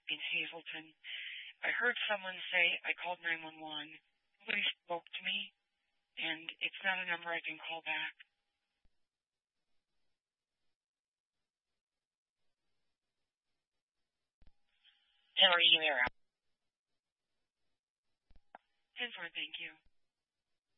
in Hazleton. I heard someone say I called 911. Nobody spoke to me, and it's not a number I can call back. How are you there? 10-4, thank you.